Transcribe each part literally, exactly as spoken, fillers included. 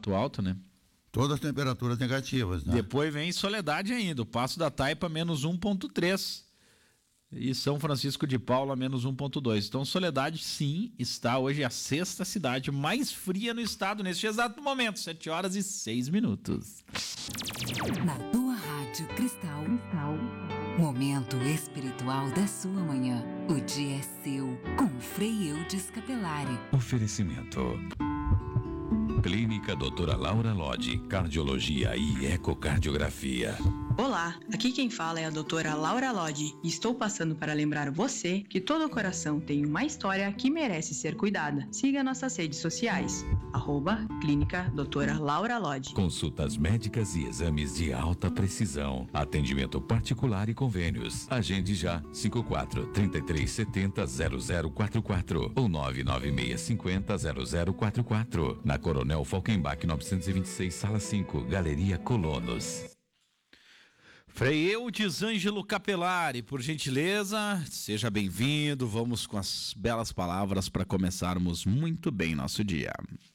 Mato Alto, né? Todas as temperaturas negativas, né? Depois vem Soledade ainda, o Passo da Taipa menos um ponto três e São Francisco de Paula menos um ponto dois. Então Soledade sim está hoje a sexta cidade mais fria no estado neste exato momento, sete horas e seis minutos. Na tua rádio Cristal, Cristal, momento espiritual da sua manhã. O dia é seu com Frei Eudes Capelari. Oferecimento Clínica doutora Laura Lodi, Cardiologia e Ecocardiografia. Olá, aqui quem fala é a doutora Laura Lodi e estou passando para lembrar você que todo coração tem uma história que merece ser cuidada. Siga nossas redes sociais, arroba Clínica doutora Laura Lodi. Consultas médicas e exames de alta precisão. Atendimento particular e convênios. Agende já cinco quatro, três três sete zero, zero zero quatro quatro ou nove nove seis cinco zero, zero zero quatro quatro. Na Coronel Falkenbach novecentos e vinte e seis, Sala cinco, Galeria Colonos. Frei Eudes Ângelo Capelari, por gentileza, seja bem-vindo. Vamos com as belas palavras para começarmos muito bem nosso dia.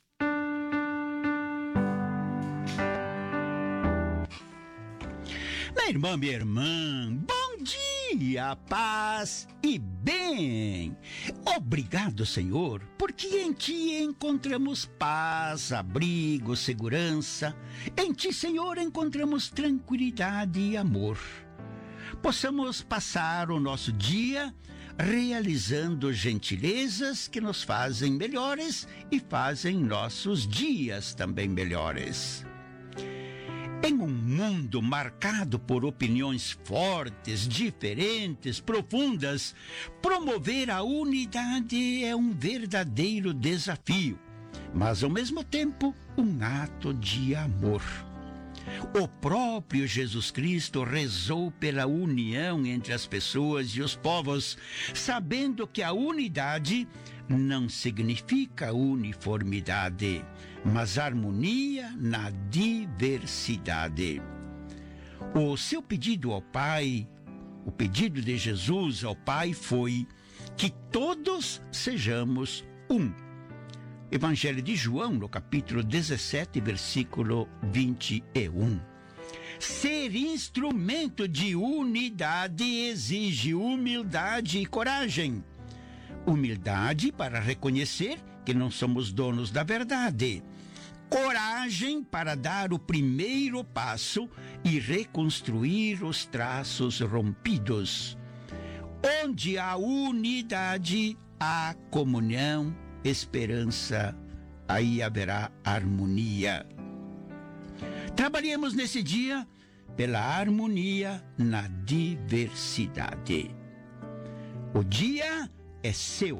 Minha irmã, minha irmã, bom dia, paz e bem. Obrigado, Senhor, porque em Ti encontramos paz, abrigo, segurança. Em Ti, Senhor, encontramos tranquilidade e amor. Possamos passar o nosso dia realizando gentilezas que nos fazem melhores e fazem nossos dias também melhores. Em um mundo marcado por opiniões fortes, diferentes, profundas, promover a unidade é um verdadeiro desafio, mas ao mesmo tempo um ato de amor. O próprio Jesus Cristo rezou pela união entre as pessoas e os povos, sabendo que a unidade não significa uniformidade, mas harmonia na diversidade. O seu pedido ao Pai, o pedido de Jesus ao Pai foi que todos sejamos um. Evangelho de João, no capítulo dezessete, versículo vinte e um. Ser instrumento de unidade exige humildade e coragem. Humildade para reconhecer que não somos donos da verdade. Coragem para dar o primeiro passo e reconstruir os traços rompidos. Onde há unidade, há comunhão, esperança, aí haverá harmonia. Trabalhemos nesse dia pela harmonia na diversidade. O dia é seu.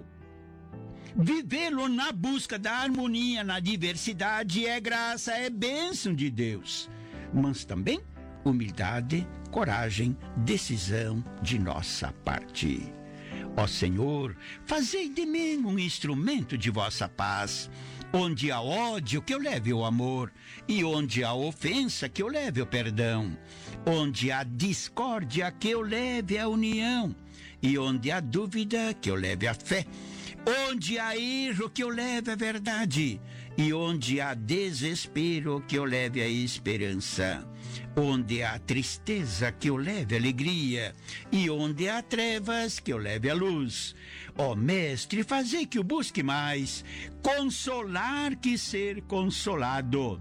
Vivê-lo na busca da harmonia na diversidade é graça, é bênção de Deus, mas também humildade, coragem, decisão de nossa parte. Ó Senhor, fazei de mim um instrumento de vossa paz. Onde há ódio, que eu leve o amor, e onde há ofensa, que eu leve o perdão. Onde há discórdia, que eu leve a união, e onde há dúvida, que eu leve a fé. Onde há erro, que eu leve a verdade, e onde há desespero, que eu leve a esperança. Onde há tristeza, que eu leve a alegria, e onde há trevas, que eu leve a luz. Ó Mestre, fazei que eu busque mais, consolar que ser consolado,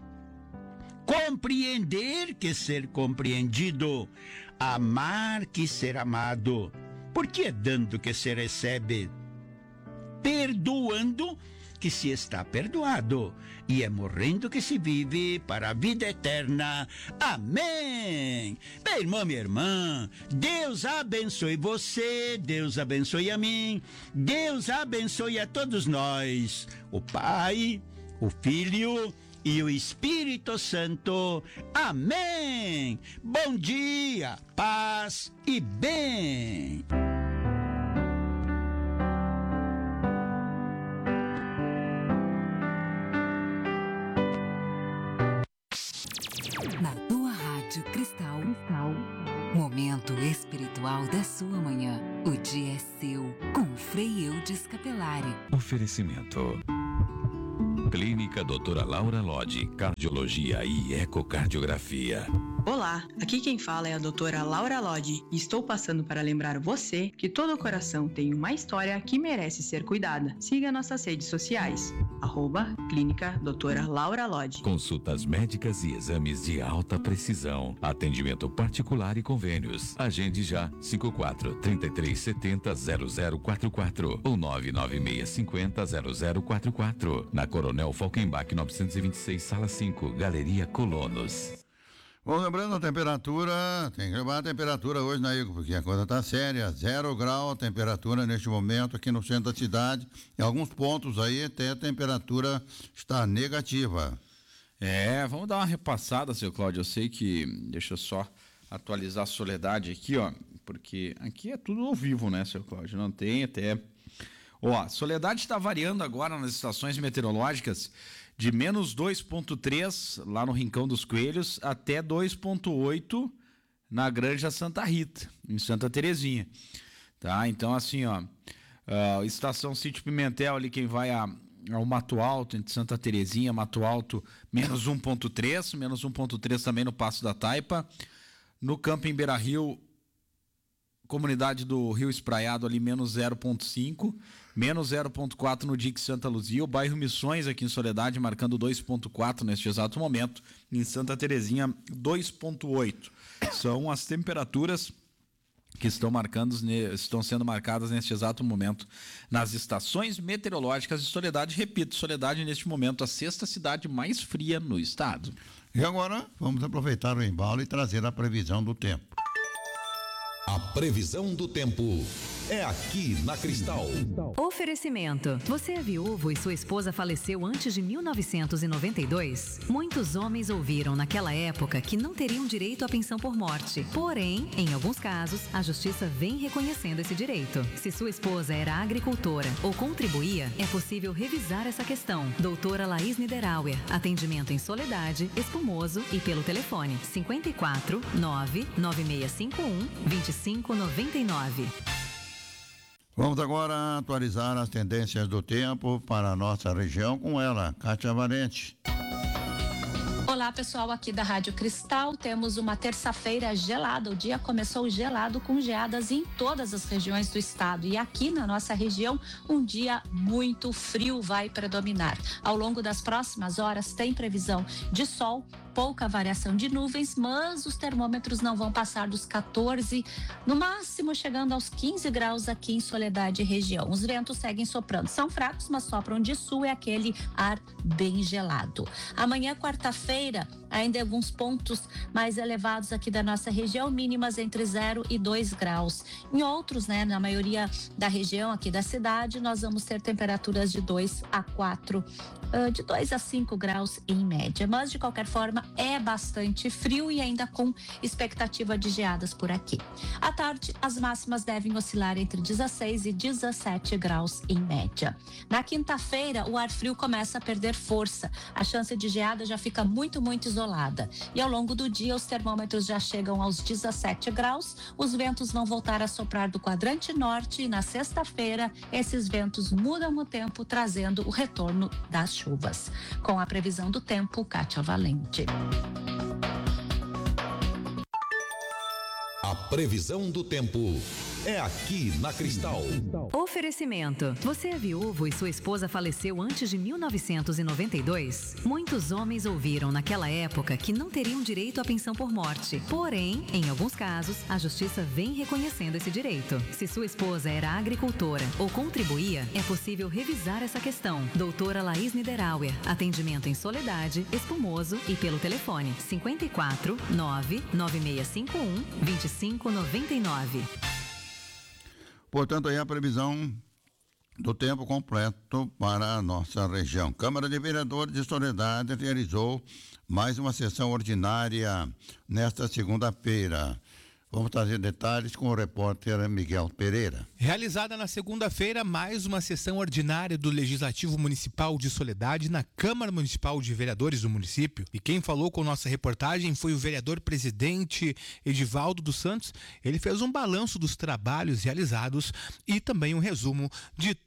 compreender que ser compreendido, amar que ser amado, porque é dando que se recebe, perdoando que se está perdoado, e é morrendo que se vive para a vida eterna. Amém! Meu irmão, minha irmã, Deus abençoe você, Deus abençoe a mim, Deus abençoe a todos nós, o Pai, o Filho e o Espírito Santo. Amém! Bom dia, paz e bem! Na tua rádio Cristal, Cristal, momento espiritual da sua manhã. O dia é seu com Frei Eudes Capelari. Oferecimento Clínica doutora Laura Lodi, cardiologia e ecocardiografia. Olá, aqui quem fala é a doutora Laura Lodi e estou passando para lembrar você que todo coração tem uma história que merece ser cuidada. Siga nossas redes sociais, arroba Clínica doutora Laura Lodi. Consultas médicas e exames de alta precisão, atendimento particular e convênios. Agende já cinco quatro, três três sete zero, zero zero quatro quatro ou nove nove seis cinco zero, zero zero quatro quatro. Na Coronel Falkenbach novecentos e vinte e seis, sala cinco, Galeria Colonos. Bom, lembrando a temperatura, tem que levar a temperatura hoje, né, Igor? Porque a coisa tá séria, zero grau a temperatura neste momento aqui no centro da cidade. Em alguns pontos aí até a temperatura está negativa. É, vamos dar uma repassada, seu Cláudio. Eu sei que, deixa eu só atualizar a Soledade aqui, ó, porque aqui é tudo ao vivo, né, seu Cláudio? Não tem até... Ó, a Soledade está variando agora nas estações meteorológicas de menos dois ponto três lá no Rincão dos Coelhos até dois ponto oito na Granja Santa Rita, em Santa Terezinha. Tá? Então, assim, ó, uh, estação Sítio Pimentel, ali quem vai a, ao Mato Alto, entre Santa Terezinha, Mato Alto, menos um ponto três, menos um ponto três também no Passo da Taipa. No Camping Beira Rio, comunidade do Rio Espraiado ali, menos zero ponto cinco, menos zero ponto quatro no Dique Santa Luzia, o bairro Missões aqui em Soledade marcando dois ponto quatro neste exato momento, em Santa Terezinha dois ponto oito. São as temperaturas que estão, marcando, estão sendo marcadas neste exato momento nas estações meteorológicas de Soledade. Repito, Soledade neste momento a sexta cidade mais fria no estado. E agora vamos aproveitar o embalo e trazer a previsão do tempo. A previsão do tempo é aqui na Cristal. Oferecimento. Você é viúvo e sua esposa faleceu antes de mil novecentos e noventa e dois? Muitos homens ouviram naquela época que não teriam direito à pensão por morte. Porém, em alguns casos, a justiça vem reconhecendo esse direito. Se sua esposa era agricultora ou contribuía, é possível revisar essa questão. Doutora Laís Niederauer. Atendimento em Soledade, Espumoso e pelo telefone cinquenta e quatro, nove nove seis cinco um, vinte e cinco noventa e nove. Vamos agora atualizar as tendências do tempo para a nossa região com ela, Kátia Valente. Olá, pessoal, aqui da Rádio Cristal. Temos uma terça-feira gelada. O dia começou gelado com geadas em todas as regiões do estado. E aqui na nossa região, um dia muito frio vai predominar. Ao longo das próximas horas, tem previsão de sol, pouca variação de nuvens, mas os termômetros não vão passar dos quatorze, no máximo chegando aos quinze graus aqui em Soledade e região. Os ventos seguem soprando, são fracos, mas sopram de sul, é aquele ar bem gelado. Amanhã, quarta-feira, ainda alguns pontos mais elevados aqui da nossa região, mínimas entre zero e dois graus. Em outros, né, na maioria da região aqui da cidade, nós vamos ter temperaturas de dois a quatro, de dois a cinco graus em média. Mas, de qualquer forma, é bastante frio e ainda com expectativa de geadas por aqui. À tarde, as máximas devem oscilar entre dezesseis e dezessete graus em média. Na quinta-feira, o ar frio começa a perder força. A chance de geada já fica muito, muito isolada. E ao longo do dia, os termômetros já chegam aos dezessete graus. Os ventos vão voltar a soprar do quadrante norte e na sexta-feira, esses ventos mudam o tempo, trazendo o retorno das chuvas. Com a previsão do tempo, Kátia Valente. A previsão do tempo é aqui na Cristal. Oferecimento. Você é viúvo e sua esposa faleceu antes de mil novecentos e noventa e dois? Muitos homens ouviram naquela época que não teriam direito à pensão por morte. Porém, em alguns casos, a justiça vem reconhecendo esse direito. Se sua esposa era agricultora ou contribuía, é possível revisar essa questão. Doutora Laís Niederauer. Atendimento em Soledade, Espumoso e pelo telefone cinquenta e quatro, nove nove seis cinco um, vinte e cinco noventa e nove. Portanto, aí a previsão do tempo completo para a nossa região. Câmara de Vereadores de Soledade realizou mais uma sessão ordinária nesta segunda-feira. Vamos trazer detalhes com o repórter Miguel Pereira. Realizada na segunda-feira, mais uma sessão ordinária do Legislativo Municipal de Soledade na Câmara Municipal de Vereadores do município. E quem falou com nossa reportagem foi o vereador-presidente Edivaldo dos Santos. Ele fez um balanço dos trabalhos realizados e também um resumo de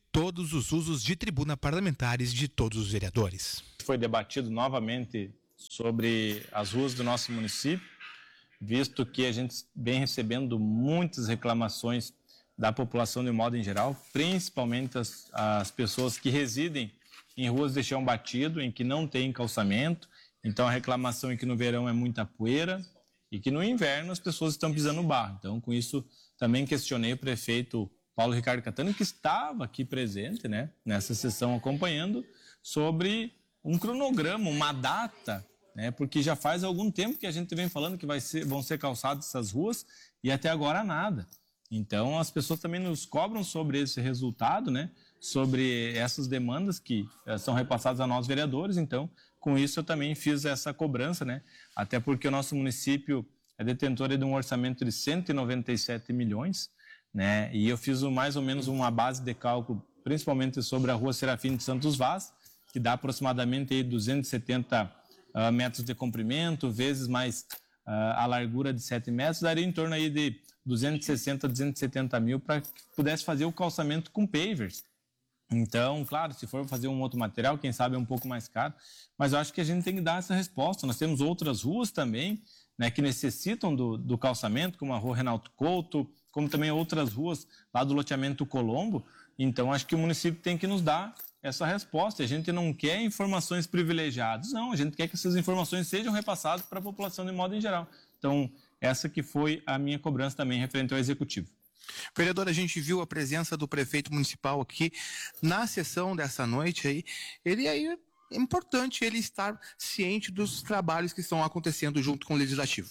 todos os usos de tribuna parlamentares de todos os vereadores. Foi debatido novamente sobre as ruas do nosso município, visto que a gente vem recebendo muitas reclamações da população de modo em geral, principalmente as, as pessoas que residem em ruas de chão batido, em que não tem calçamento. Então a reclamação é que no verão é muita poeira e que no inverno as pessoas estão pisando barro. Então com isso também questionei o prefeito Paulo Ricardo Catani, que estava aqui presente, né, nessa sessão acompanhando, sobre um cronograma, uma data, né, porque já faz algum tempo que a gente vem falando que vai ser, vão ser calçadas essas ruas e até agora nada. Então as pessoas também nos cobram sobre esse resultado, né, sobre essas demandas que uh, são repassadas a nós vereadores. Então com isso eu também fiz essa cobrança, né, até porque o nosso município é detentor de um orçamento de cento e noventa e sete milhões, né, e eu fiz mais ou menos uma base de cálculo, principalmente sobre a rua Serafim de Santos Vaz, que dá aproximadamente aí duzentos e setenta uh, metros de comprimento, vezes mais uh, a largura de sete metros, daria em torno aí de duzentos e sessenta, duzentos e setenta mil para que pudesse fazer o calçamento com pavers. Então, claro, se for fazer um outro material, quem sabe é um pouco mais caro, mas eu acho que a gente tem que dar essa resposta. Nós temos outras ruas também, né, que necessitam do, do calçamento, como a rua Renato Couto, como também outras ruas lá do loteamento Colombo. Então, acho que o município tem que nos dar essa resposta. A gente não quer informações privilegiadas, não, a gente quer que essas informações sejam repassadas para a população de modo em geral. Então, essa que foi a minha cobrança também referente ao Executivo. Vereador, a gente viu a presença do prefeito municipal aqui na sessão dessa noite aí. Ele aí é importante ele estar ciente dos trabalhos que estão acontecendo junto com o Legislativo.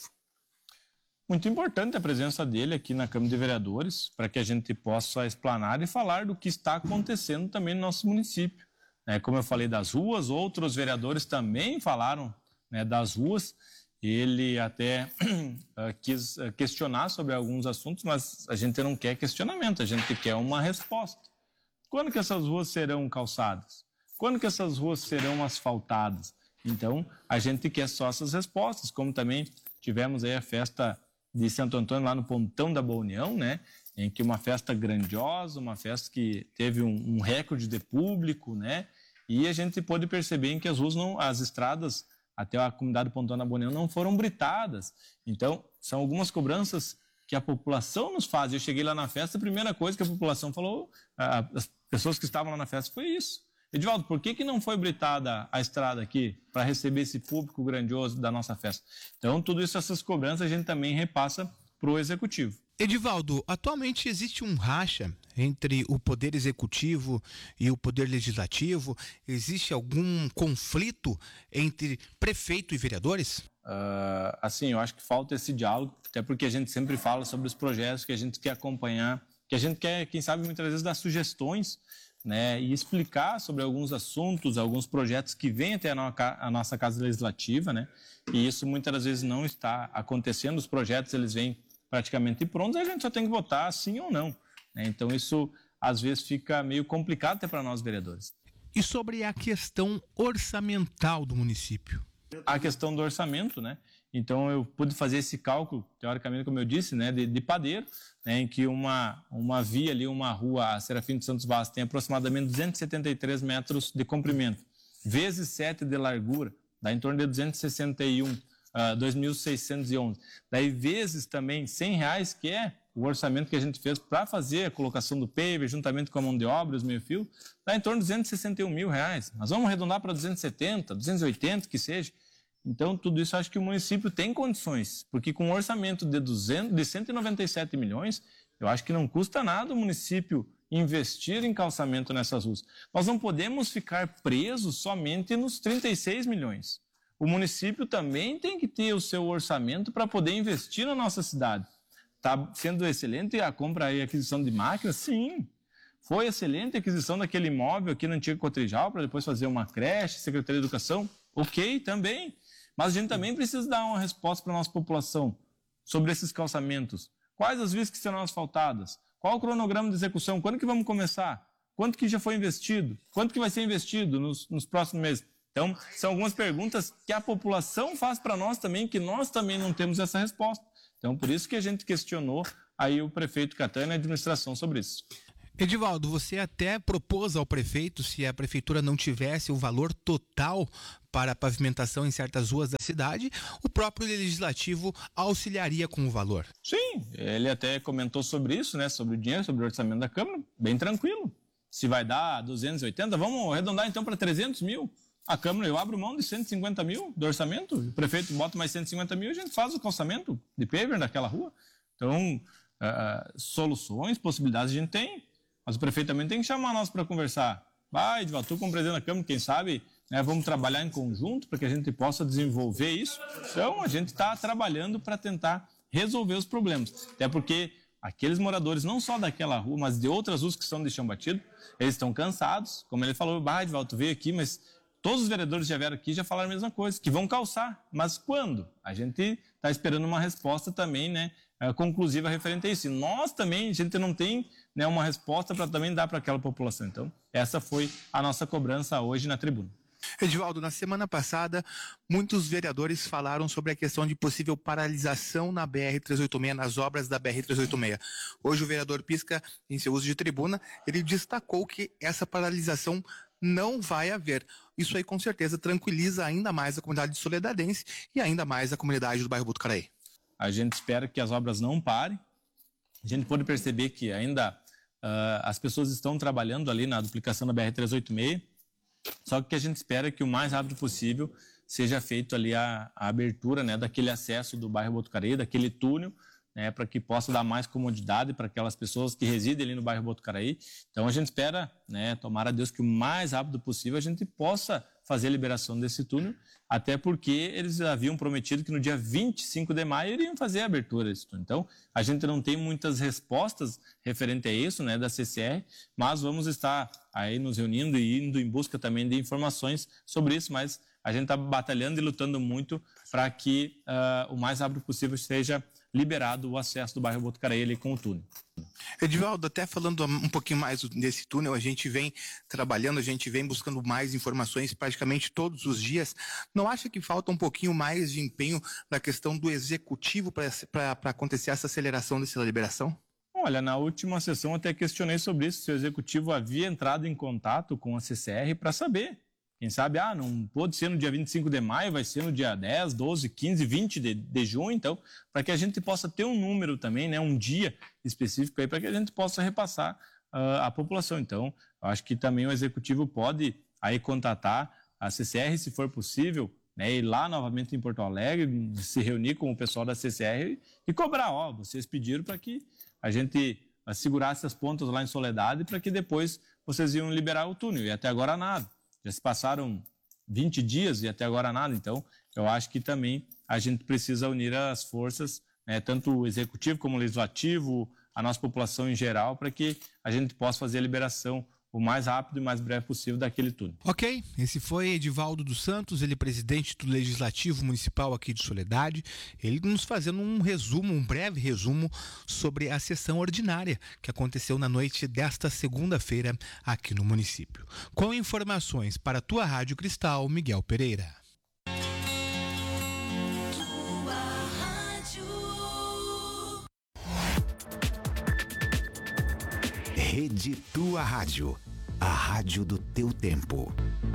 Muito importante a presença dele aqui na Câmara de Vereadores, para que a gente possa explanar e falar do que está acontecendo também no nosso município. É, como eu falei das ruas, outros vereadores também falaram, né, das ruas. Ele até uh, quis uh, questionar sobre alguns assuntos, mas a gente não quer questionamento, a gente quer uma resposta. Quando que essas ruas serão calçadas? Quando que essas ruas serão asfaltadas? Então, a gente quer só essas respostas, como também tivemos aí a festa de Santo Antônio lá no Pontão da Boa União, né? Em que uma festa grandiosa, uma festa que teve um, um recorde de público, né? E a gente pôde perceber em que as ruas, não, as estradas até a comunidade do Pontão da Boa União não foram britadas. Então, são algumas cobranças que a população nos faz. Eu cheguei lá na festa, a primeira coisa que a população falou, as pessoas que estavam lá na festa, foi isso. Edivaldo, por que que não foi britada a estrada aqui para receber esse público grandioso da nossa festa? Então, tudo isso, essas cobranças, a gente também repassa para o Executivo. Edivaldo, atualmente existe um racha entre o Poder Executivo e o Poder Legislativo? Existe algum conflito entre prefeito e vereadores? Uh, assim, eu acho que falta esse diálogo, até porque a gente sempre fala sobre os projetos que a gente quer acompanhar, que a gente quer, quem sabe, muitas vezes dar sugestões, né, e explicar sobre alguns assuntos, alguns projetos que vêm até a, no, a nossa Casa Legislativa, né, e isso muitas das vezes não está acontecendo. Os projetos, eles vêm praticamente prontos, a gente só tem que votar sim ou não, né? Então isso às vezes fica meio complicado até para nós vereadores. E sobre a questão orçamental do município? A questão do orçamento, né? Então eu pude fazer esse cálculo, teoricamente, como eu disse, né, de, de padeiro, né, em que uma, uma via ali, uma rua, a Serafim de Santos Vaz, tem aproximadamente duzentos e setenta e três metros de comprimento, vezes sete de largura, dá em torno de duzentos e sessenta e um. Uh, dois mil seiscentos e onze. Daí, vezes também cem reais, que é o orçamento que a gente fez para fazer a colocação do paver, juntamente com a mão de obra, os meio-fio, dá em torno de duzentos e sessenta e um mil reais. Nós vamos arredondar para duzentos e setenta, duzentos e oitenta, que seja. Então, tudo isso acho que o município tem condições, porque com um orçamento de, duzentos, de cento e noventa e sete milhões, eu acho que não custa nada o município investir em calçamento nessas ruas. Nós não podemos ficar presos somente nos trinta e seis milhões. O município também tem que ter o seu orçamento para poder investir na nossa cidade. Está sendo excelente a compra e aquisição de máquinas? Sim. Foi excelente a aquisição daquele imóvel aqui na antiga Cotrijal para depois fazer uma creche, Secretaria de Educação? Ok, também. Mas a gente também precisa dar uma resposta para a nossa população sobre esses calçamentos. Quais as vias que serão asfaltadas? Qual o cronograma de execução? Quando que vamos começar? Quanto que já foi investido? Quanto que vai ser investido nos, nos próximos meses? Então, são algumas perguntas que a população faz para nós também, que nós também não temos essa resposta. Então, por isso que a gente questionou aí o prefeito Catani e a administração sobre isso. Edivaldo, você até propôs ao prefeito, se a prefeitura não tivesse o valor total para a pavimentação em certas ruas da cidade, o próprio legislativo auxiliaria com o valor. Sim, ele até comentou sobre isso, né? Sobre o dinheiro, sobre o orçamento da Câmara, bem tranquilo. Se vai dar duzentos e oitenta, vamos arredondar então para trezentos mil. A Câmara, eu abro mão de cento e cinquenta mil do orçamento, o prefeito bota mais cento e cinquenta mil, a gente faz o calçamento de paver daquela rua. Então, uh, soluções, possibilidades a gente tem. Mas o prefeito também tem que chamar nós para conversar. Vai, Edvaldo, tu como presidente da Câmara, quem sabe, né, vamos trabalhar em conjunto para que a gente possa desenvolver isso. Então, a gente está trabalhando para tentar resolver os problemas. Até porque aqueles moradores, não só daquela rua, mas de outras ruas que são de chão batido, eles estão cansados. Como ele falou, vai, Edvaldo, tu veio aqui, mas todos os vereadores que já vieram aqui já falaram a mesma coisa, que vão calçar. Mas quando? A gente está esperando uma resposta também, né, conclusiva referente a isso. E nós também, a gente não tem, né, uma resposta para também dar para aquela população. Então, essa foi a nossa cobrança hoje na tribuna. Edivaldo, na semana passada, muitos vereadores falaram sobre a questão de possível paralisação na B R trezentos e oitenta e seis, nas obras da B R trezentos e oitenta e seis. Hoje o vereador Pisca, em seu uso de tribuna, ele destacou que essa paralisação não vai haver. Isso aí com certeza tranquiliza ainda mais a comunidade soledadense e ainda mais a comunidade do bairro Botucaraí. A gente espera que as obras não parem. A gente pode perceber que ainda uh, as pessoas estão trabalhando ali na duplicação da B R trezentos e oitenta e seis, só que a gente espera que o mais rápido possível seja feito ali a, a abertura, né, daquele acesso do bairro Botucaraí, daquele túnel, né, para que possa dar mais comodidade para aquelas pessoas que residem ali no bairro Botucaraí. Então a gente espera, né, tomara a Deus que o mais rápido possível a gente possa fazer a liberação desse túnel, até porque eles haviam prometido que no dia vinte e cinco de maio iriam fazer a abertura desse túnel. Então a gente não tem muitas respostas referente a isso, né, da C C R, mas vamos estar aí nos reunindo e indo em busca também de informações sobre isso, mas a gente está batalhando e lutando muito para que uh, o mais rápido possível seja liberado o acesso do bairro Botucaraí ali com o túnel. Edivaldo, até falando um pouquinho mais desse túnel, a gente vem trabalhando, a gente vem buscando mais informações praticamente todos os dias. Não acha que falta um pouquinho mais de empenho na questão do executivo para acontecer essa aceleração dessa liberação? Olha, na última sessão até questionei sobre isso, se o executivo havia entrado em contato com a C C R para saber. Quem sabe, ah, não pode ser no dia vinte e cinco de maio, vai ser no dia dez, doze, quinze, vinte de, de junho, então, para que a gente possa ter um número também, né, um dia específico aí, para que a gente possa repassar uh, a população. Então, eu acho que também o executivo pode aí contatar a C C R, se for possível, né, ir lá novamente em Porto Alegre, se reunir com o pessoal da C C R e cobrar, ó, vocês pediram para que a gente segurasse as pontas lá em Soledade, para que depois vocês iam liberar o túnel, e até agora nada. Já se passaram vinte dias e até agora nada, então eu acho que também a gente precisa unir as forças, né, tanto o executivo como o legislativo, a nossa população em geral, para que a gente possa fazer a liberação o mais rápido e mais breve possível daquele túnel. Ok, esse foi Edivaldo dos Santos, ele é presidente do Legislativo Municipal aqui de Soledade, ele nos fazendo um resumo, um breve resumo sobre a sessão ordinária que aconteceu na noite desta segunda-feira aqui no município. Com informações para a tua Rádio Cristal, Miguel Pereira. Rede Tua Rádio, a rádio do teu tempo.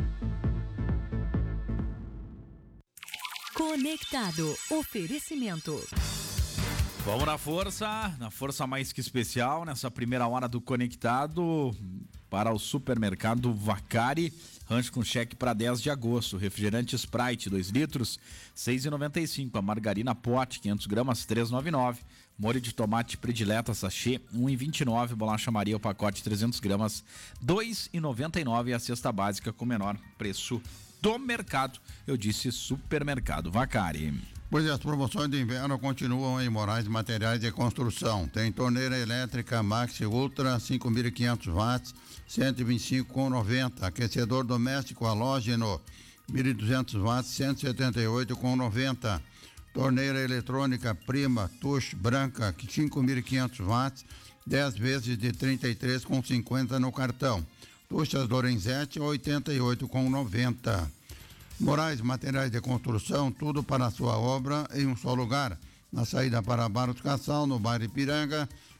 Conectado, oferecimento. Vamos na força, na força mais que especial, nessa primeira hora do Conectado, para o supermercado Vacari, rancho com cheque para dez de agosto, refrigerante Sprite, dois litros, seis reais e noventa e cinco, a margarina pote, quinhentos gramas, três reais e noventa e nove, molho de tomate predileta sachê, um real e vinte e nove, bolacha Maria, o pacote trezentos gramas, dois reais e noventa e nove, e a cesta básica com menor preço do mercado. Eu disse supermercado Vacari. Pois é, as promoções de inverno continuam em Moraes Materiais de Construção. Tem torneira elétrica Maxi Ultra cinco mil e quinhentos watts, cento e vinte e cinco reais e noventa centavos. Aquecedor doméstico halógeno mil e duzentos watts, cento e setenta e oito reais e noventa centavos. Torneira eletrônica Prima Touch branca cinco mil e quinhentos watts, dez vezes de trinta e três reais e cinquenta centavos no cartão. Tuchas Lorenzetti oitenta e oito reais e noventa centavos. Moraes Materiais de Construção, tudo para a sua obra em um só lugar. Na saída para Barros Cassal, no bairro Ipiranga,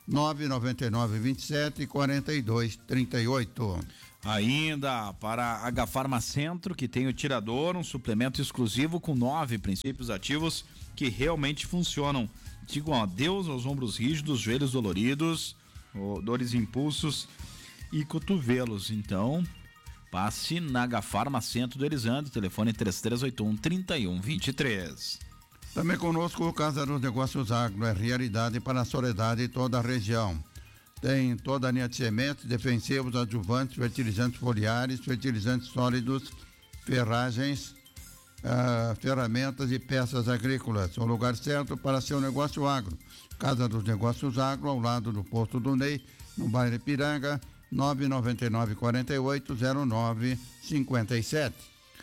nove nove nove, vinte e sete, quarenta e dois, trinta e oito. Ainda para H Farmacentro, que tem o Tirador, um suplemento exclusivo com nove princípios ativos que realmente funcionam. Digam adeus aos ombros rígidos, joelhos doloridos, dores, impulsos e cotovelos. Então, passe na H Farmacentro do Elisandro, telefone três três oito um, três um dois três. Também conosco o Casa dos Negócios Agro, é realidade para a Soledade e toda a região. Tem toda a linha de sementes, defensivos, adjuvantes, fertilizantes foliares, fertilizantes sólidos, ferragens, ah, ferramentas e peças agrícolas. O lugar certo para seu negócio agro. Casa dos Negócios Agro, ao lado do posto do Ney, no bairro Ipiranga, nove nove nove, quarenta e oito, zero nove cinquenta e sete.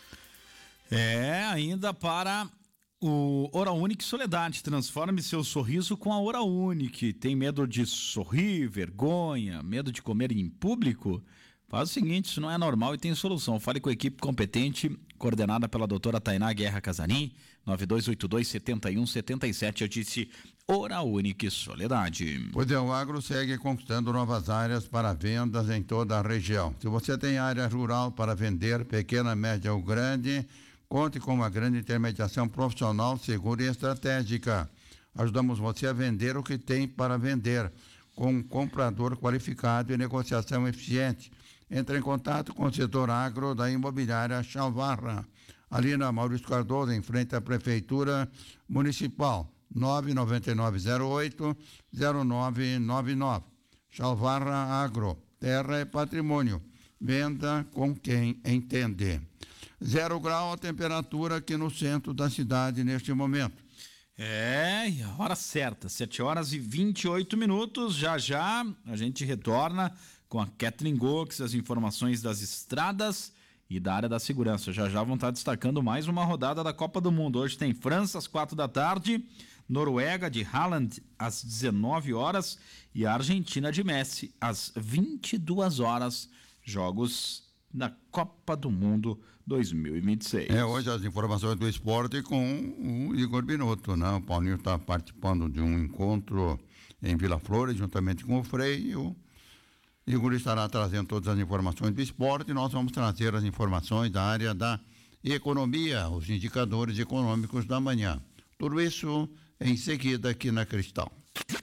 É, ainda para o Oral Unique Soledade. Transforme seu sorriso com a Oral Unique. Tem medo de sorrir, vergonha, medo de comer em público? Faz o seguinte, isso não é normal e tem solução. Fale com a equipe competente, coordenada pela doutora Tainá Guerra Casarim, nove dois oito dois, sete um sete sete. Eu disse Oral Unique Soledade. O Del Agro segue conquistando novas áreas para vendas em toda a região. Se você tem área rural para vender, pequena, média ou grande, conte com uma grande intermediação profissional, segura e estratégica. Ajudamos você a vender o que tem para vender, com um comprador qualificado e negociação eficiente. Entre em contato com o setor agro da imobiliária Chalvarra, ali na Maurício Cardoso, em frente à Prefeitura Municipal, nove nove nove zero oito zero nove nove nove. Chalvarra Agro, terra é patrimônio. Venda com quem entende. Zero grau a temperatura aqui no centro da cidade neste momento. É, a hora certa, sete horas e vinte e oito minutos. Já já a gente retorna com a Kathleen Gox, as informações das estradas e da área da segurança. Já já vão estar destacando mais uma rodada da Copa do Mundo. Hoje tem França às quatro da tarde, Noruega de Haaland às dezenove horas e a Argentina de Messi às vinte e duas horas. Jogos da Copa do Mundo dois mil e vinte e seis. É, hoje as informações do esporte com o Igor Binotto, né? O Paulinho está participando de um encontro em Vila Flores, juntamente com o Frei, e o Igor estará trazendo todas as informações do esporte e nós vamos trazer as informações da área da economia, os indicadores econômicos da manhã. Tudo isso em seguida aqui na Cristal.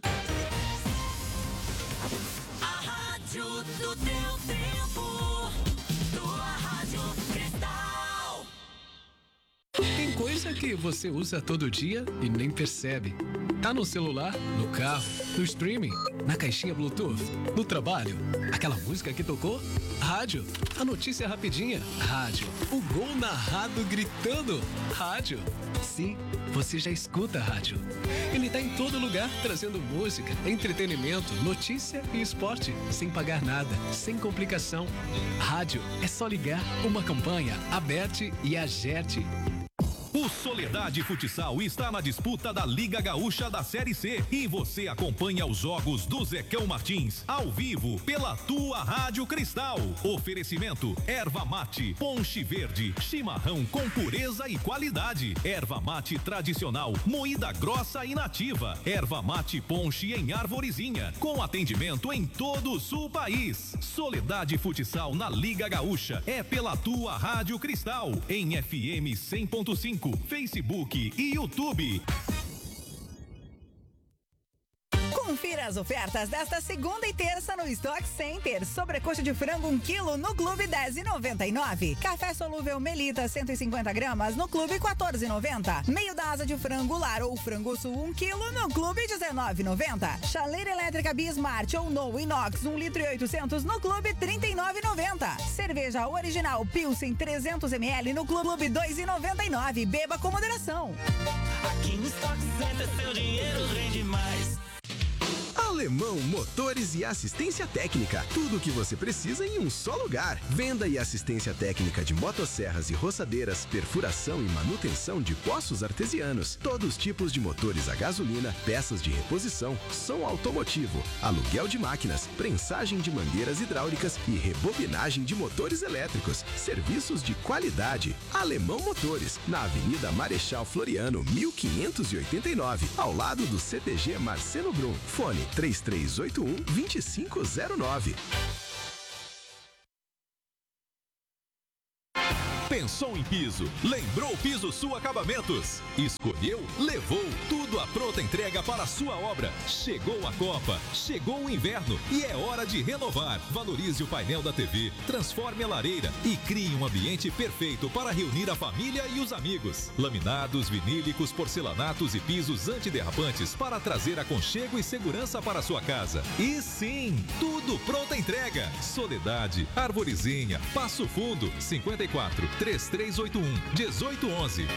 Tem coisa que você usa todo dia e nem percebe. Tá no celular, no carro, no streaming, na caixinha Bluetooth, no trabalho. Aquela música que tocou? Rádio. A notícia rapidinha? Rádio. O gol narrado gritando? Rádio. Sim, você já escuta a rádio. Ele tá em todo lugar, trazendo música, entretenimento, notícia e esporte, sem pagar nada, sem complicação. Rádio é só ligar, uma campanha, Aberte e Agerte. O Soledade Futsal está na disputa da Liga Gaúcha da Série C e você acompanha os jogos do Zecão Martins ao vivo pela tua Rádio Cristal. Oferecimento Erva Mate, Ponche Verde, chimarrão com pureza e qualidade. Erva Mate tradicional, moída grossa e nativa. Erva Mate Ponche em Arvorezinha, com atendimento em todo o sul país. Soledade Futsal na Liga Gaúcha é pela tua Rádio Cristal em F M cem ponto cinco. Facebook e YouTube. Confira as ofertas desta segunda e terça no Stock Center. Sobrecoxa de frango um quilo no Clube dez reais e noventa e nove centavos. Café solúvel Melita cento e cinquenta gramas no Clube quatorze reais e noventa centavos. Meio da asa de frango lar ou frango sul um quilo no Clube dezenove reais e noventa centavos. Chaleira elétrica Bismart ou No Inox um litro e oitocentos no Clube trinta e nove reais e noventa centavos. Cerveja original Pilsen trezentos mililitros no Clube dois reais e noventa e nove centavos. Beba com moderação. Aqui no Stock Center seu dinheiro rende mais. Alemão Motores e Assistência Técnica. Tudo o que você precisa em um só lugar. Venda e assistência técnica de motosserras e roçadeiras, perfuração e manutenção de poços artesianos. Todos os tipos de motores a gasolina, peças de reposição, som automotivo, aluguel de máquinas, prensagem de mangueiras hidráulicas e rebobinagem de motores elétricos. Serviços de qualidade. Alemão Motores, na Avenida Marechal Floriano, mil quinhentos e oitenta e nove, ao lado do C T G Marcelo Brum. Fone três três três oito um, dois cinco zero nove. Pensou em piso? Lembrou Piso Sul Acabamentos. Escolheu? Levou. Tudo à pronta entrega para a sua obra. Chegou a Copa, chegou o inverno e é hora de renovar. Valorize o painel da T V, transforme a lareira e crie um ambiente perfeito para reunir a família e os amigos. Laminados, vinílicos, porcelanatos e pisos antiderrapantes para trazer aconchego e segurança para a sua casa. E sim, tudo pronta entrega. Soledade, Arvorezinha, Passo Fundo, cinquenta e quatro, três três oito um, um oito um um.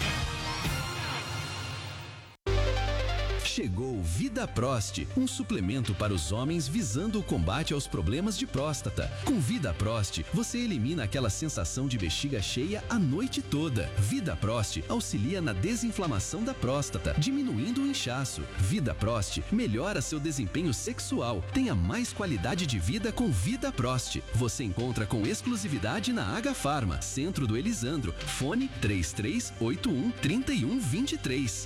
Chegou Vida Prost, um suplemento para os homens visando o combate aos problemas de próstata. Com Vida Prost, você elimina aquela sensação de bexiga cheia a noite toda. Vida Prost auxilia na desinflamação da próstata, diminuindo o inchaço. Vida Prost melhora seu desempenho sexual. Tenha mais qualidade de vida com Vida Prost. Você encontra com exclusividade na H Farma, Centro do Elisandro. Fone três três oito um, três um dois três.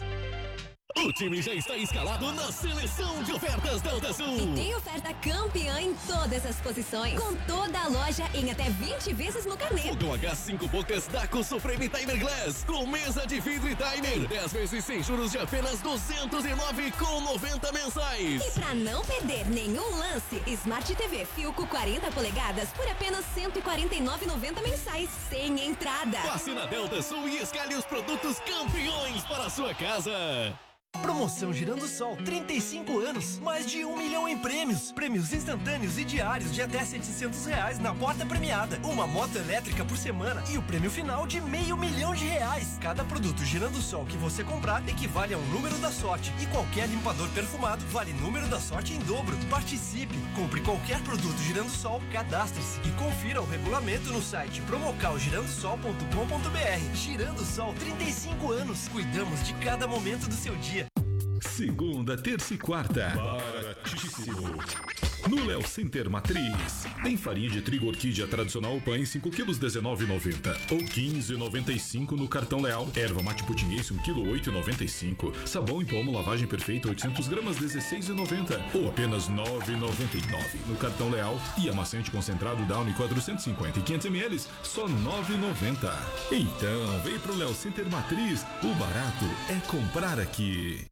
O time já está escalado na seleção de ofertas Delta Sul. E tem oferta campeã em todas as posições. Com toda a loja em até vinte vezes no carnê. Fogão a gás cinco bocas Daco Frame Timer Glass. Com mesa de vidro e timer. dez vezes sem juros de apenas duzentos e nove reais com noventa mensais. E pra não perder nenhum lance, Smart T V Filco quarenta polegadas por apenas cento e quarenta e nove reais e noventa mensais. Sem entrada. Passe na Delta Sul e escale os produtos campeões para a sua casa. Promoção Girando Sol, trinta e cinco anos, mais de um milhão em prêmios. Prêmios instantâneos e diários de até setecentos reais na porta premiada. Uma moto elétrica por semana e o prêmio final de meio milhão de reais. Cada produto Girando Sol que você comprar equivale a um número da sorte. E qualquer limpador perfumado vale número da sorte em dobro. Participe, compre qualquer produto Girando Sol, cadastre-se e confira o regulamento no site promocal girando sol ponto com ponto br. Girando Sol, trinta e cinco anos. Cuidamos de cada momento do seu dia. Segunda, terça e quarta. Baratíssimo. No Léo Center Matriz. Tem farinha de trigo orquídea tradicional pães cinco quilos dezenove reais e noventa centavos. Ou quinze reais e noventa e cinco centavos no cartão Leal. Erva mate putinhense um quilo oito reais e noventa e cinco centavos. Sabão em pomo lavagem perfeita oitocentos gramas dezesseis reais e noventa centavos. Ou apenas nove reais e noventa e nove centavos no cartão Leal. E amaciante concentrado Downy quatrocentos e cinquenta e quinhentos mililitros só nove reais e noventa centavos. Então, vem pro Léo Center Matriz. O barato é comprar aqui.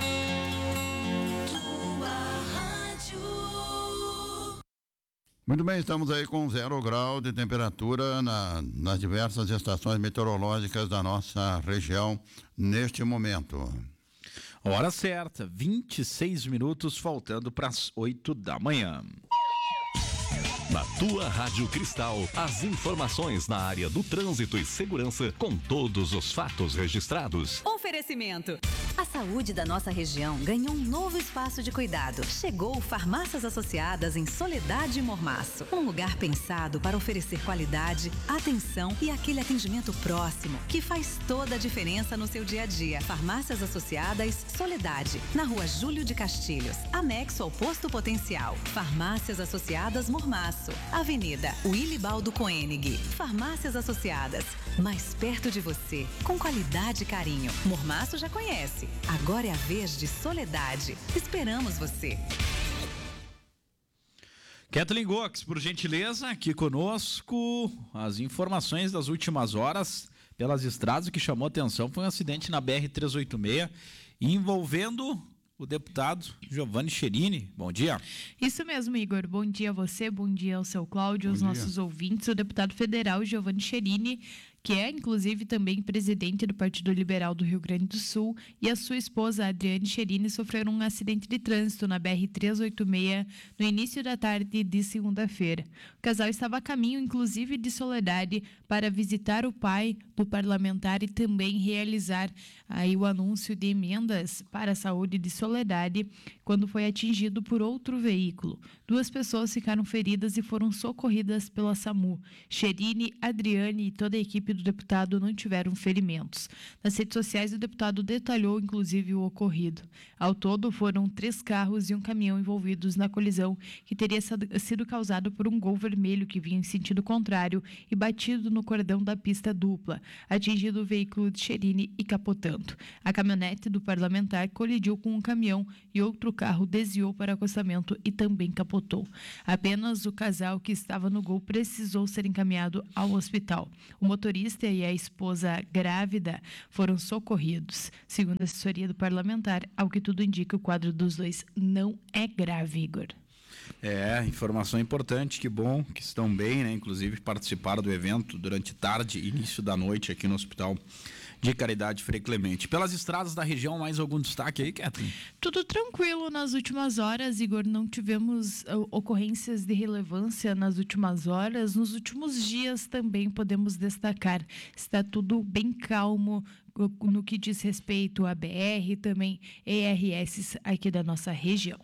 Muito bem, estamos aí com zero grau de temperatura na, nas diversas estações meteorológicas da nossa região neste momento. Hora certa, vinte e seis minutos, faltando para as oito da manhã. Na tua Rádio Cristal, as informações na área do trânsito e segurança com todos os fatos registrados. Oferecimento. A saúde da nossa região ganhou um novo espaço de cuidado. Chegou Farmácias Associadas em Soledade e Mormaço. Um lugar pensado para oferecer qualidade, atenção e aquele atendimento próximo que faz toda a diferença no seu dia a dia. Farmácias Associadas Soledade, na rua Júlio de Castilhos, anexo ao Posto Potencial. Farmácias Associadas Mormaço, Avenida Willibaldo Koenig. Farmácias Associadas, mais perto de você, com qualidade e carinho. Mormaço já conhece. Agora é a vez de Soledade. Esperamos você. Kathleen Gox, por gentileza, aqui conosco. As informações das últimas horas pelas estradas. O que chamou atenção foi um acidente na B R trezentos e oitenta e seis envolvendo o deputado Giovanni Cherini. Bom dia. Isso mesmo, Igor. Bom dia a você, bom dia ao seu Cláudio, aos nossos ouvintes. O deputado federal Giovanni Cherini, que é, inclusive, também presidente do Partido Liberal do Rio Grande do Sul, e a sua esposa, Adriane Cherini, sofreram um acidente de trânsito na B R trezentos e oitenta e seis no início da tarde de segunda-feira. O casal estava a caminho, inclusive, de Soledade para visitar o pai do parlamentar e também realizar aí o anúncio de emendas para a saúde de Soledade, quando foi atingido por outro veículo. Duas pessoas ficaram feridas e foram socorridas pela SAMU. Cherini, Adriane e toda a equipe do deputado não tiveram ferimentos. Nas redes sociais, o deputado detalhou, inclusive, o ocorrido. Ao todo, foram três carros e um caminhão envolvidos na colisão, que teria sido causado por um Gol vermelho que vinha em sentido contrário e batido no cordão da pista dupla, atingindo o veículo de Cherini e capotando. A caminhonete do parlamentar colidiu com um caminhão e outro carro desviou para acostamento e também capotou. Apenas o casal que estava no Gol precisou ser encaminhado ao hospital. O motorista e a esposa grávida foram socorridos. Segundo a assessoria do parlamentar, ao que tudo indica, o quadro dos dois não é grave, Igor. É, informação importante, que bom que estão bem, né? Inclusive participaram do evento durante tarde e início da noite aqui no Hospital de Caridade Frei Clemente. Pelas estradas da região, mais algum destaque aí, Kathleen? Tudo tranquilo nas últimas horas, Igor. Não tivemos uh, ocorrências de relevância nas últimas horas. Nos últimos dias também podemos destacar. Está tudo bem calmo no que diz respeito à B R e também E R S aqui da nossa região.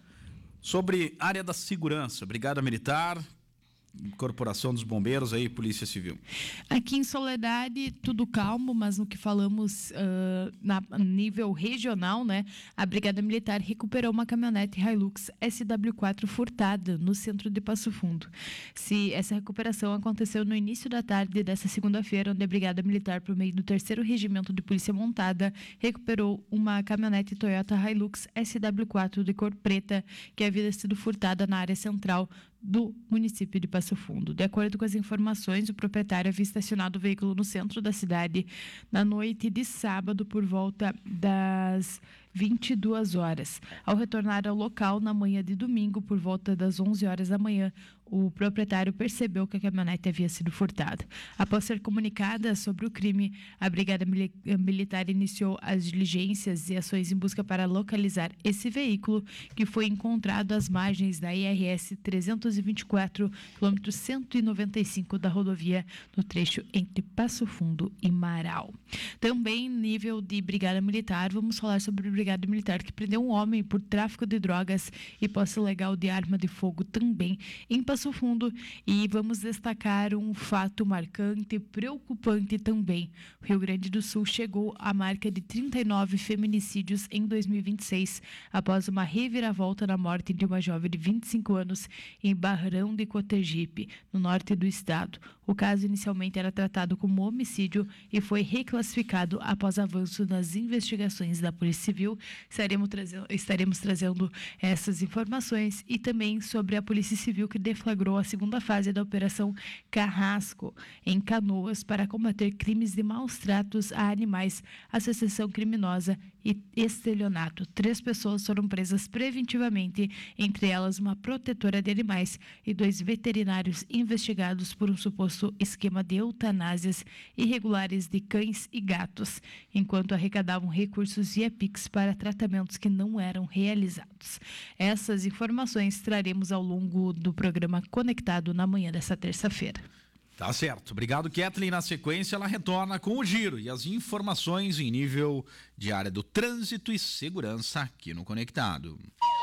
Sobre área da segurança, Brigada Militar, Corporação dos Bombeiros, aí, Polícia Civil. Aqui em Soledade, tudo calmo, mas no que falamos uh, na nível regional, né? A Brigada Militar recuperou uma caminhonete Hilux S W quatro furtada no centro de Passo Fundo. Se essa recuperação aconteceu no início da tarde dessa segunda-feira, onde a Brigada Militar, por meio do terceiro Regimento de Polícia Montada, recuperou uma caminhonete Toyota Hilux S W quatro de cor preta, que havia sido furtada na área central do município de Passo Fundo. De acordo com as informações, o proprietário havia estacionado o veículo no centro da cidade na noite de sábado por volta das vinte e duas horas. Ao retornar ao local na manhã de domingo, por volta das onze horas da manhã, o proprietário percebeu que a caminhonete havia sido furtada. Após ser comunicada sobre o crime, a Brigada Militar iniciou as diligências e ações em busca para localizar esse veículo, que foi encontrado às margens da I R S trezentos e vinte e quatro, quilômetro cento e noventa e cinco da rodovia, no trecho entre Passo Fundo e Marau. Também, nível de Brigada Militar, vamos falar sobre a Brigada Militar, que prendeu um homem por tráfico de drogas e posse ilegal de arma de fogo também em Passo Fundo, e vamos destacar um fato marcante, preocupante também. O Rio Grande do Sul chegou à marca de trinta e nove feminicídios em dois mil e vinte e seis, após uma reviravolta na morte de uma jovem de vinte e cinco anos em Barrão de Cotegipe, no norte do estado. O caso inicialmente era tratado como homicídio e foi reclassificado após avanço nas investigações da Polícia Civil. Estaremos trazendo, estaremos trazendo essas informações e também sobre a Polícia Civil, que deflagrou a segunda fase da Operação Carrasco, em Canoas, para combater crimes de maus tratos a animais, associação criminosa e estelionato. Três pessoas foram presas preventivamente, entre elas uma protetora de animais e dois veterinários investigados por um suposto esquema de eutanásias irregulares de cães e gatos, enquanto arrecadavam recursos via Pix para tratamentos que não eram realizados. Essas informações traremos ao longo do programa Conectado na manhã dessa terça-feira. Tá certo. Obrigado, Kathleen. Na sequência, ela retorna com o giro e as informações em nível de área do trânsito e segurança aqui no Conectado.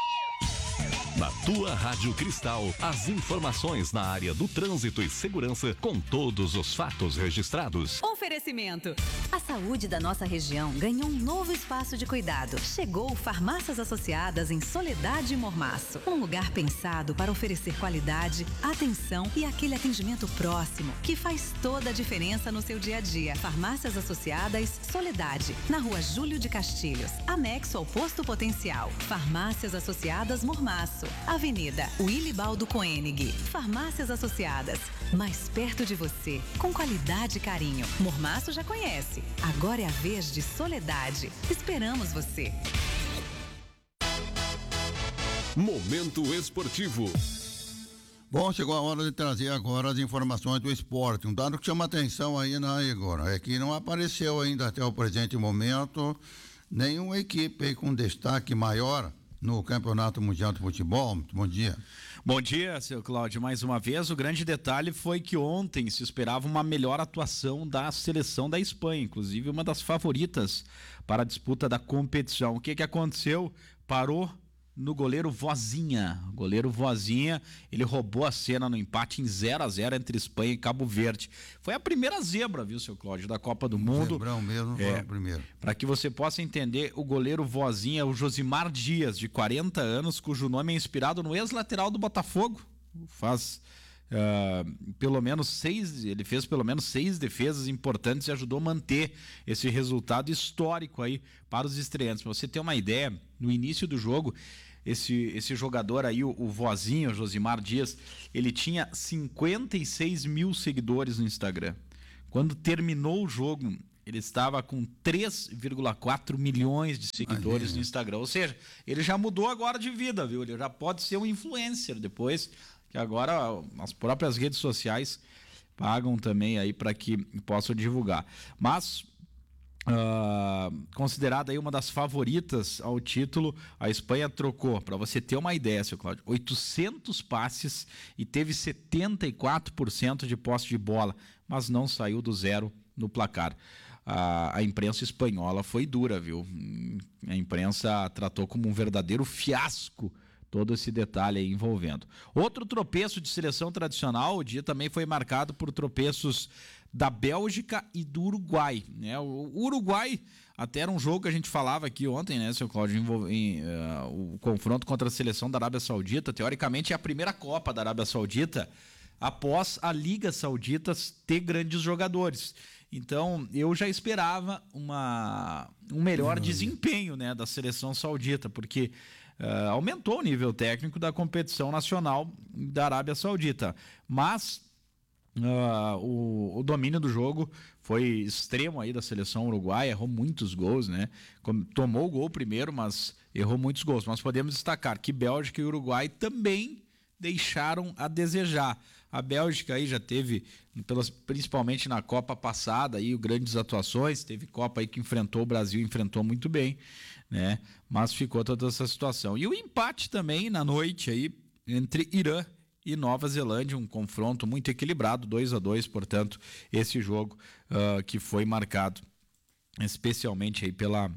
Na tua Rádio Cristal, as informações na área do trânsito e segurança com todos os fatos registrados. Oferecimento. A saúde da nossa região ganhou um novo espaço de cuidado. Chegou Farmácias Associadas em Soledade e Mormaço. Um lugar pensado para oferecer qualidade, atenção e aquele atendimento próximo que faz toda a diferença no seu dia a dia. Farmácias Associadas Soledade, na rua Júlio de Castilhos, anexo ao Posto Potencial. Farmácias Associadas Mormaço, Avenida Wilibaldo Koenig. Farmácias Associadas, mais perto de você, com qualidade e carinho. Mormaço já conhece, agora é a vez de Soledade. Esperamos você. Momento Esportivo. Bom, chegou a hora de trazer agora as informações do esporte. Um dado que chama atenção aí, né, Igor? É que não apareceu ainda até o presente momento nenhuma equipe aí com destaque maior no Campeonato Mundial de Futebol. Muito bom dia. Bom dia, seu Cláudio. Mais uma vez, o grande detalhe foi que ontem se esperava uma melhor atuação da seleção da Espanha, inclusive uma das favoritas para a disputa da competição. O que que aconteceu? Parou no goleiro Vozinha. O goleiro Vozinha, ele roubou a cena no empate em zero a zero entre Espanha e Cabo Verde. Foi a primeira zebra, viu, seu Cláudio, da Copa do Mundo. Zebrão mesmo, foi é, o primeiro. Para que você possa entender, o goleiro Vozinha é o Josimar Dias, de quarenta anos, cujo nome é inspirado no ex-lateral do Botafogo. Faz uh, pelo menos seis, ele fez pelo menos seis defesas importantes e ajudou a manter esse resultado histórico aí para os estreantes. Para você ter uma ideia, no início do jogo, esse, esse jogador aí, o, o Vozinho, o Josimar Dias, ele tinha cinquenta e seis mil seguidores no Instagram. Quando terminou o jogo, ele estava com três vírgula quatro milhões de seguidores no Instagram. Ou seja, ele já mudou agora de vida, viu? Ele já pode ser um influencer depois, que agora as próprias redes sociais pagam também aí para que possam divulgar. Mas, uh, considerada aí uma das favoritas ao título, a Espanha trocou, para você ter uma ideia, seu Cláudio, oitocentos passes e teve setenta e quatro por cento de posse de bola, mas não saiu do zero no placar. A, a imprensa espanhola foi dura, viu? A imprensa tratou como um verdadeiro fiasco todo esse detalhe aí envolvendo. Outro tropeço de seleção tradicional, o dia também foi marcado por tropeços da Bélgica e do Uruguai, né? O Uruguai, até era um jogo que a gente falava aqui ontem, né, seu Cláudio, em, uh, o confronto contra a seleção da Arábia Saudita, teoricamente é a primeira Copa da Arábia Saudita após a Liga Saudita ter grandes jogadores. Então, eu já esperava uma, um melhor uhum. desempenho, né, da seleção saudita, porque uh, aumentou o nível técnico da competição nacional da Arábia Saudita. Mas uh, o, o domínio do jogo foi extremo aí da seleção uruguaia, errou muitos gols, né? Tomou o gol primeiro, mas errou muitos gols. Mas podemos destacar que Bélgica e Uruguai também deixaram a desejar. A Bélgica aí já teve, pelas, principalmente na Copa passada, aí, grandes atuações. Teve Copa aí que enfrentou o Brasil, enfrentou muito bem, né? Mas ficou toda essa situação. E o empate também na noite aí entre Irã e Nova Zelândia, um confronto muito equilibrado, dois a dois, portanto, esse jogo uh, que foi marcado especialmente aí pela...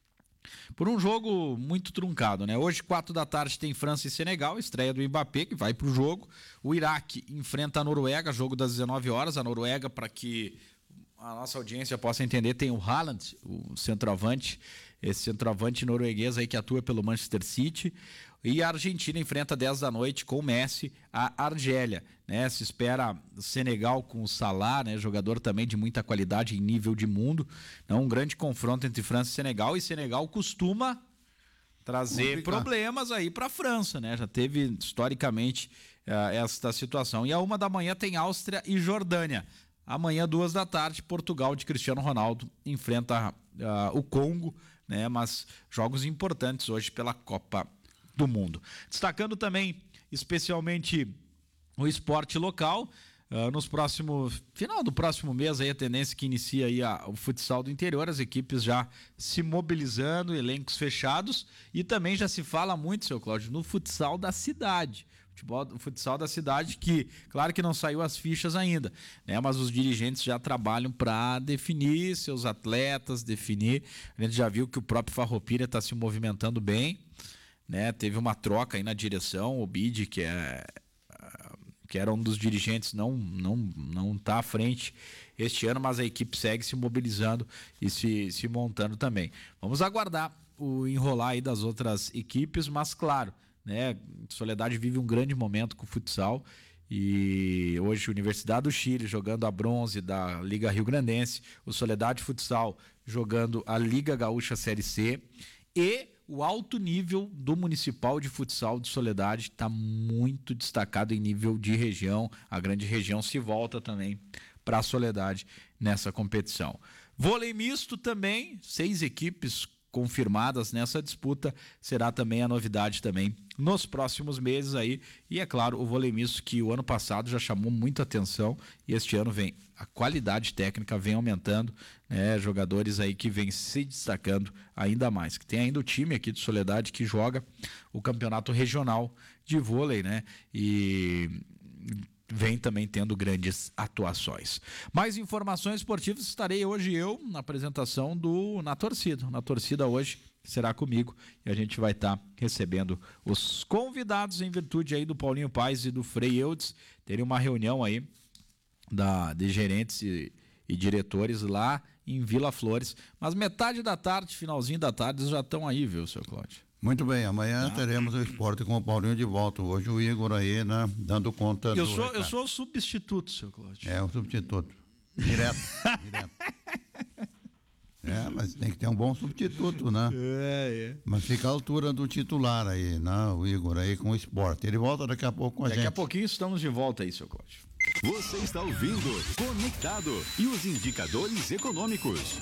por um jogo muito truncado, né? Hoje, quatro da tarde, tem França e Senegal, estreia do Mbappé, que vai pro jogo. O Iraque enfrenta a Noruega, jogo das dezenove horas. A Noruega, para que a nossa audiência possa entender, tem o Haaland, o centroavante, esse centroavante norueguês aí que atua pelo Manchester City. E a Argentina enfrenta dez da noite com o Messi, a Argélia, né? Se espera Senegal com o Salah, né? Jogador também de muita qualidade em nível de mundo. Então, um grande confronto entre França e Senegal. E Senegal costuma trazer Complicado. problemas aí para a França, né? Já teve historicamente uh, esta situação. E a uma da manhã tem Áustria e Jordânia. Amanhã, duas da tarde, Portugal de Cristiano Ronaldo enfrenta uh, o Congo, né? Mas jogos importantes hoje pela Copa do Mundo. Destacando também, especialmente, o esporte local. Uh, nos próximos, final do próximo mês, aí a tendência que inicia aí a, o futsal do interior, as equipes já se mobilizando, elencos fechados, e também já se fala muito, seu Cláudio, no futsal da cidade. Futebol, o futsal da cidade, que claro que não saiu as fichas ainda, né? Mas os dirigentes já trabalham para definir seus atletas, definir. A gente já viu que o próprio Farroupilha está se movimentando bem, né? Teve uma troca aí na direção, o Bide, que é que era um dos dirigentes, não não não está à frente este ano, mas a equipe segue se mobilizando e se, se montando também. Vamos aguardar o enrolar aí das outras equipes, mas claro, né, Soledade vive um grande momento com o futsal, e hoje a Universidade do Chile jogando a bronze da Liga Rio Grandense, o Soledade Futsal jogando a Liga Gaúcha Série C, e o alto nível do Municipal de Futsal de Soledade está muito destacado em nível de região. A grande região se volta também para a Soledade nessa competição. Vôlei misto também, seis equipes confirmadas nessa disputa, será também a novidade também nos próximos meses aí. E é claro, o vôlei misto, que o ano passado já chamou muita atenção, e este ano vem a qualidade técnica vem aumentando, né? Jogadores aí que vêm se destacando ainda mais, que tem ainda o time aqui de Soledade que joga o campeonato regional de vôlei, né? E vem também tendo grandes atuações. Mais informações esportivas, estarei hoje eu na apresentação do Na Torcida. Na Torcida hoje, será comigo, e a gente vai estar tá recebendo os convidados em virtude aí do Paulinho Paes e do Frei Eudes. Teria uma reunião aí da, de gerentes e, e diretores lá em Vila Flores, mas metade da tarde, finalzinho da tarde, eles já estão aí, viu, seu Cláudio? Muito bem, amanhã tá. teremos o esporte com o Paulinho de volta. Hoje o Igor aí, né, dando conta eu do sou recado. Eu sou o substituto, seu Cláudio. É, o substituto. Direto, direto. É, mas tem que ter um bom substituto, né? É, é. Mas fica à altura do titular aí, né? O Igor aí com o esporte. Ele volta daqui a pouco com a daqui gente. Daqui a pouquinho estamos de volta aí, seu Cláudio. Você está ouvindo Conectado e os indicadores econômicos.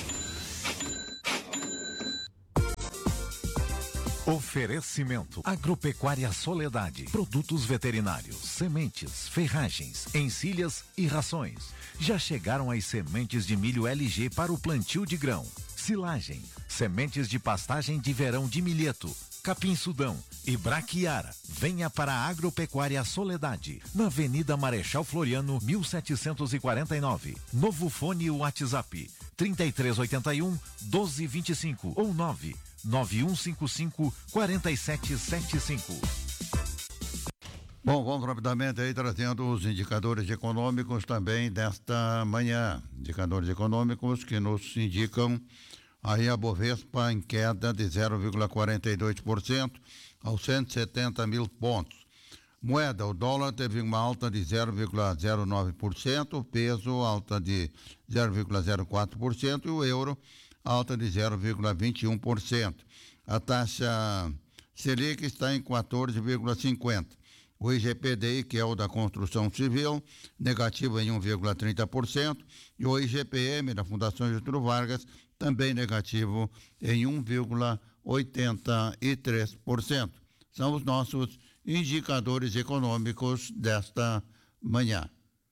Oferecimento Agropecuária Soledade, produtos veterinários, sementes, ferragens, encilhas e rações. Já chegaram as sementes de milho L G para o plantio de grão, silagem, sementes de pastagem de verão de milheto, capim sudão e braquiara. Venha para a Agropecuária Soledade, na Avenida Marechal Floriano, mil setecentos e quarenta e nove. Novo fone WhatsApp trinta e três oitenta e um, doze vinte e cinco ou nove nove um cinco cinco, quatro sete sete cinco. Bom, vamos rapidamente aí trazendo os indicadores econômicos também desta manhã. Indicadores econômicos que nos indicam aí a Bovespa em queda de zero vírgula quarenta e dois por cento aos cento e setenta mil pontos. Moeda, o dólar teve uma alta de zero vírgula zero nove por cento, o peso alta de zero vírgula zero quatro por cento e o euro alta de zero vírgula vinte e um por cento. A taxa Selic está em quatorze vírgula cinquenta por cento. O I G P D I, que é o da construção civil, negativo em um vírgula trinta por cento. E o I G P M da Fundação Getúlio Vargas, também negativo em um vírgula oitenta e três por cento. São os nossos indicadores econômicos desta manhã.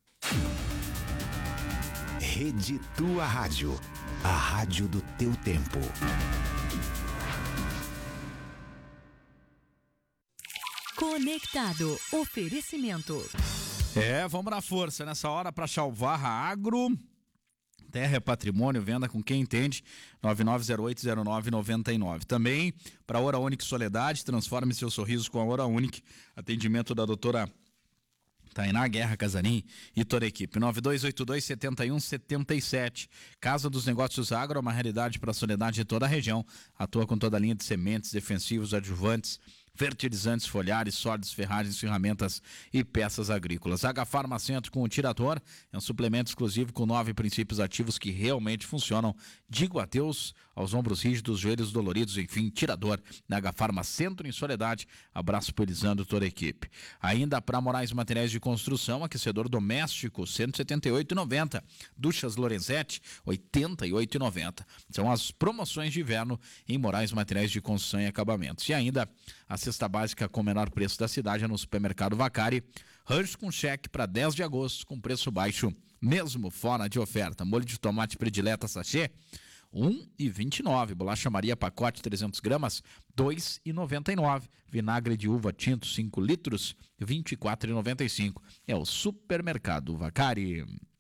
Rede Tua Rádio, a rádio do teu tempo. Conectado. Oferecimento. É, vamos na força nessa hora para Chalvarra Agro. Terra é patrimônio, venda com quem entende. nove nove zero oito zero nove nove nove. Também para Hora Unique Soledade, transforme seu sorriso com a Hora Unique. Atendimento da doutora Tainá Guerra Casarim e toda a equipe. nove dois oito dois, sete um sete sete. Casa dos Negócios Agro, uma realidade para a Soledade de toda a região. Atua com toda a linha de sementes, defensivos, adjuvantes, fertilizantes, foliares, sólidos, ferragens, ferramentas e peças agrícolas. H Farmacentro com o Tirador é um suplemento exclusivo com nove princípios ativos que realmente funcionam. Digo adeus aos ombros rígidos, joelhos doloridos, enfim, Tirador na H Farmacentro em Soledade. Abraço para Elisandro e toda a equipe. Ainda para Moraes Materiais de Construção, aquecedor doméstico cento e setenta e oito reais e noventa centavos. Duchas Lorenzetti oitenta e oito reais e noventa centavos. São as promoções de inverno em Moraes Materiais de Construção e Acabamentos. E ainda a cesta básica com o menor preço da cidade é no Supermercado Vacari. Rancho com cheque para dez de agosto com preço baixo, mesmo fora de oferta. Molho de tomate predileta sachê, um real e vinte e nove centavos. Bolacha Maria pacote trezentos gramas, dois reais e noventa e nove centavos. Vinagre de uva tinto cinco litros, vinte e quatro reais e noventa e cinco centavos. É o Supermercado Vacari.